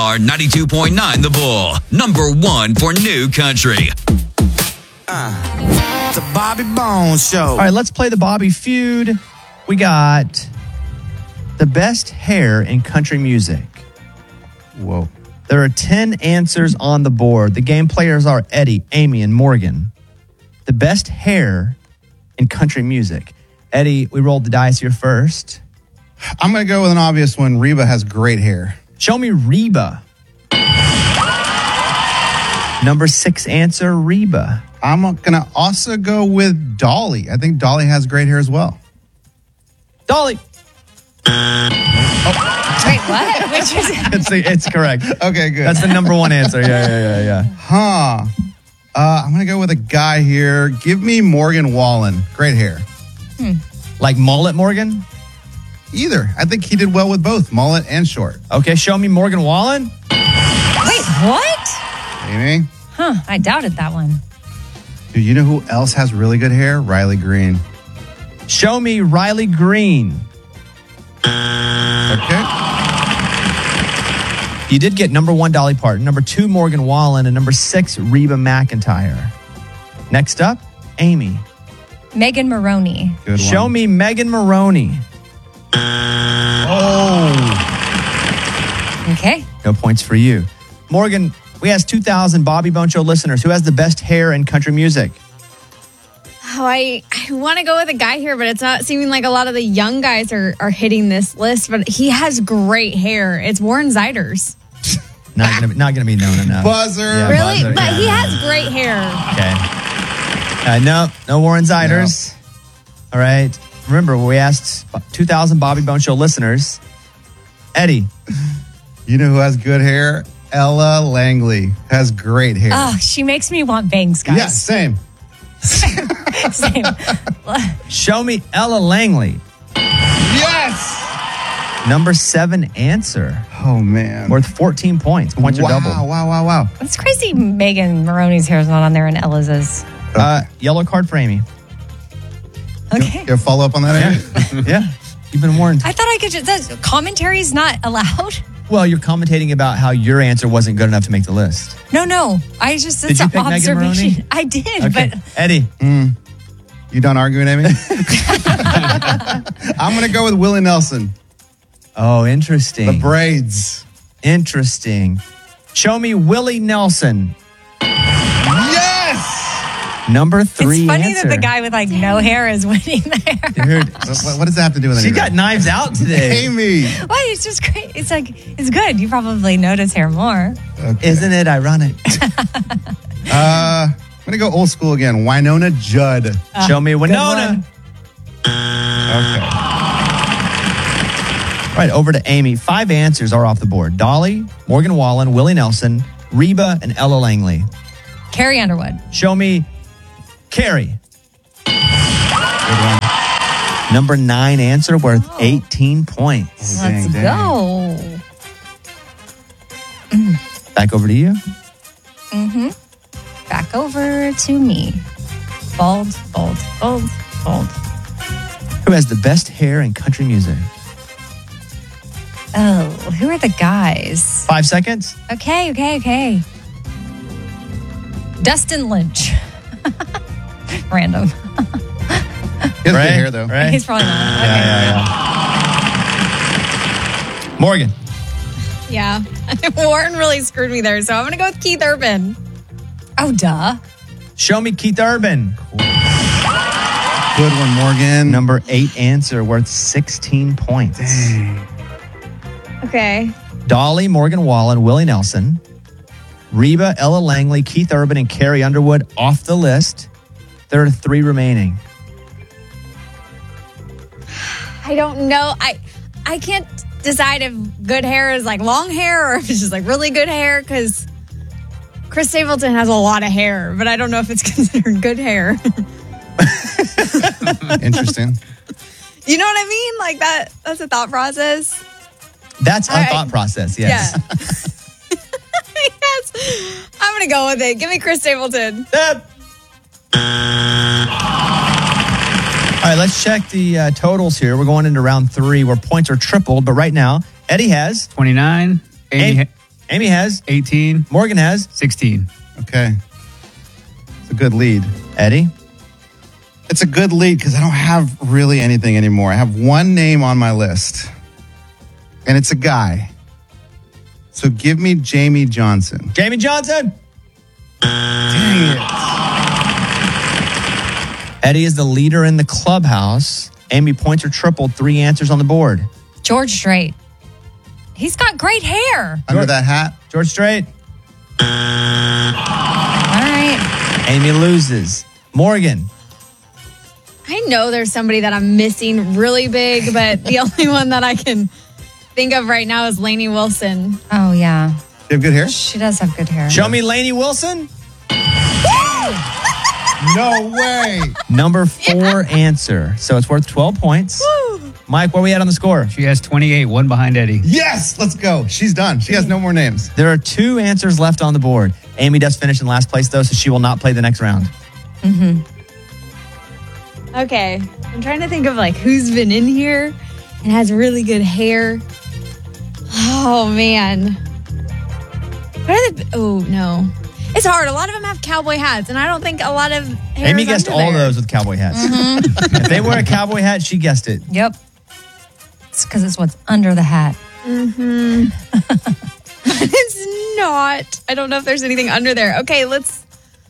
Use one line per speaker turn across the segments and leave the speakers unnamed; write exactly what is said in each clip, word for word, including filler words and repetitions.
Are ninety-two point nine The Bull, number one for new country.
Uh, the Bobby Bones Show.
All right, let's play the Bobby Feud. We got the best hair in country music.
Whoa.
There are ten answers on the board. The game players are Eddie, Amy, and Morgan. The best hair in country music. Eddie, we rolled the dice here first.
I'm going to go with an obvious one. Reba has great hair.
Show me Reba. Number six answer, Reba.
I'm going to also go with Dolly. I think Dolly has great hair as well.
Dolly.
Wait, what? Which is it?
It's, the, it's correct.
Okay, good.
That's the number one answer. Yeah, yeah, yeah, yeah.
Huh. Uh, I'm going to go with a guy here. Give me Morgan Wallen. Great hair.
Hmm.
Like mullet Morgan?
Either. I think he did well with both, mullet and short.
Okay, show me Morgan Wallen.
Wait, what?
Amy?
Huh, I doubted that one.
Dude, you know who else has really good hair? Riley Green.
Show me Riley Green.
Okay.
You did get number one, Dolly Parton, number two, Morgan Wallen, and number six, Reba McEntire. Next up, Amy.
Megan Maroney.
Good
Show
one.
me Megan Maroney. Oh.
Okay.
No points for you. Morgan, we asked two thousand Bobby Bone Show listeners who has the best hair in country music.
Oh, I, I want to go with a guy here, but it's not seeming like a lot of the young guys are, are hitting this list, but he has great hair. It's Warren Zeiders.
Not gonna be, not gonna be known enough.
Buzzer.
Yeah,
Really?
buzzer,
But
yeah.
he has great hair.
Okay. Uh, no, no Warren Zeiders. No. All right. Remember, we asked two thousand Bobby Bone Show listeners. Eddie.
You know who has good hair? Ella Langley has great hair.
Oh, she makes me want bangs, guys.
Yeah, same.
Same.
Show me Ella Langley.
Yes!
Number seven answer.
Oh, man.
Worth fourteen points. Points
wow,
are double.
Wow, wow, wow.
It's crazy Megan Maroney's hair is not on there and Ella's is.
Uh, yellow card for Amy.
Okay.
You have follow up on that, Amy?
Yeah. You've been warned.
I thought I could just, that commentary's not allowed.
Well, you're commentating about how your answer wasn't good enough to make the list.
No, no. I just,
Did
it's
you
an
pick Megan
observation.
Maroney?
I did,
Okay.
but
Eddie.
Mm. You done arguing, Amy? I'm going to go with Willie Nelson.
Oh, interesting.
The braids.
Interesting. Show me Willie Nelson.
Yes!
Number three
it's funny
answer.
that the guy with like no hair is winning there.
Dude,
What, what does that have to do with
she
anything?
got knives out today.
Amy.
Why? It's just great. It's like, it's good. You probably notice hair more.
Okay.
Isn't it ironic?
Uh, I'm going to go old school again. Winona Judd.
Show me Winona.
Okay.
All right, over to Amy. Five answers are off the board. Dolly, Morgan Wallen, Willie Nelson, Reba, and Ella Langley.
Carrie Underwood.
Show me Carrie. Number nine answer worth
Oh.
eighteen points.
Let's
Dang, dang.
go.
Back over to you.
Mm-hmm. Back over to me. Bold, bold, bold, bold.
Who has the best hair in country music?
Oh, who are the guys?
Five seconds.
Okay, okay, okay. Dustin Lynch. Random.
He has
Right,
good hair, though.
right?
He's probably not. Okay.
Yeah, yeah, yeah. Morgan.
Yeah. Warren really screwed me there, so I'm going to go with Keith Urban.
Oh, duh.
Show me Keith Urban.
Good one, Morgan.
Number eight answer worth sixteen points.
Dang.
Okay.
Dolly, Morgan Wallen, Willie Nelson, Reba, Ella Langley, Keith Urban, and Carrie Underwood off the list. There are three remaining.
I don't know. I I can't decide if good hair is like long hair or if it's just like really good hair because Chris Stapleton has a lot of hair, but I don't know if it's considered good hair.
Interesting.
You know what I mean? Like that. That's a thought process.
That's a
All right.
thought process, yes.
Yeah. Yes. I'm going to go with it. Give me Chris Stapleton.
Yep. All right, let's check the uh, totals here. We're going into round three where points are tripled, but right now, Eddie has
twenty-nine. Amy,
Amy,
ha-
Amy has.
eighteen.
Morgan has.
sixteen.
Okay. It's a good lead.
Eddie?
It's a good lead because I don't have really anything anymore. I have one name on my list, and it's a guy. So give me Jamie Johnson.
Jamie Johnson.
Dang it.
Eddie is the leader in the clubhouse. Amy points are tripled. Three answers on the board.
George Strait. He's got great hair.
Under that hat?
George Strait.
All right.
Amy loses. Morgan.
I know there's somebody that I'm missing really big, but the only one that I can think of right now is Lainey Wilson.
Oh, yeah.
You have good hair?
She does have good hair.
Show me Lainey Wilson.
No way.
Number four answer. So it's worth twelve points.
Woo.
Mike, where are we at on the score?
She has twenty-eight, one behind Eddie.
Yes, let's go. She's done. She has no more names.
There are two answers left on the board. Amy does finish in last place, though, so she will not play the next round.
Mm-hmm. Okay. I'm trying to think of like who's been in here and has really good hair. Oh, man. What are the, oh, no. It's hard. A lot of them have cowboy hats, and I don't think a lot of hair
Amy
is
guessed
under
all
there.
those with cowboy hats. If they wear a cowboy hat, she guessed it.
Yep. It's because it's what's under the hat.
Mm-hmm. It's not. I don't know if there's anything under there. Okay, let's.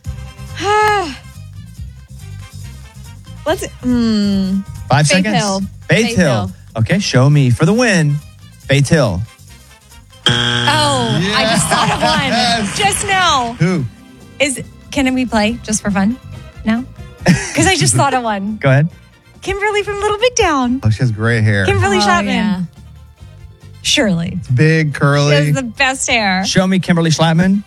let's. Hmm.
Five
Faith
seconds.
Hill.
Faith,
Faith
Hill.
Hill.
Okay, show me for the win. Faith Hill.
Oh, I just thought of one just now.
Who?
Is can we play just for fun? No, because I just thought of one.
Go ahead.
Kimberly from Little Big Town.
Oh, she has gray hair.
Kimberly
Oh,
Chapman.
yeah.
Surely.
Big,
She
curly.
has the best hair.
Show me Kimberly Schlappman.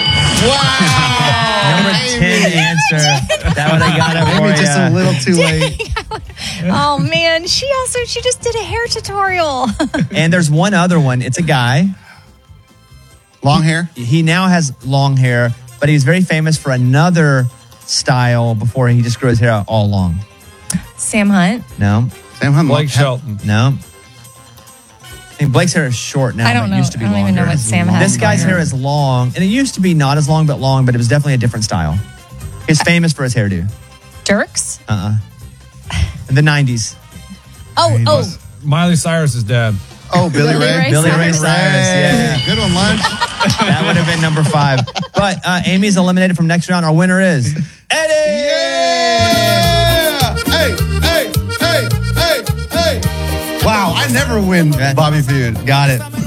Wow.
Number ten answer. That would have got it for
Maybe just
ya.
a little too late.
Oh man, she also she just did a hair tutorial.
And there's one other one. It's a guy.
Long hair?
He now has long hair, but he's very famous for another style before he just grew his hair out all long.
Sam Hunt.
No,
Sam Hunt.
Blake Shelton.
no. I mean, Blake's hair is short now.
I don't
but
know.
It used to be
I don't even
longer.
know what Sam has.
This guy's hair is long, and it used to be not as long, but long, but it was definitely a different style. He's famous for his hairdo.
Dirks.
Uh-uh. In the nineties.
Oh, oh.
Miley Cyrus's dad.
Oh, Billy,
Billy
Ray.
Ray
Billy Ray
Cyrus.
Cyrus, yeah.
Good one, Lunch.
That would have been number five. But uh, Amy's eliminated from next round. Our winner is Eddie!
Yeah! Hey, hey, hey, hey, hey. Wow, I never win Bobby Feud.
Got it.